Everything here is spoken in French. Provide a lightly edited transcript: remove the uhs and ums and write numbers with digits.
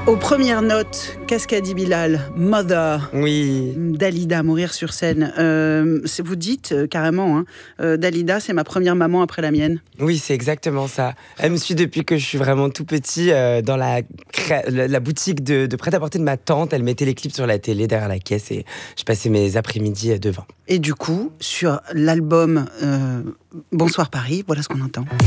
Aux premières notes, qu'est-ce qu'a dit Bilal ? Mother. Oui. Dalida, mourir sur scène. Vous dites carrément, Dalida, c'est ma première maman après la mienne. Oui, c'est exactement ça. Elle me suit depuis que je suis vraiment tout petit dans la boutique de prêt-à-porter de ma tante. Elle mettait les clips sur la télé derrière la caisse et je passais mes après-midi devant. Et du coup, sur l'album Bonsoir Paris, voilà ce qu'on entend.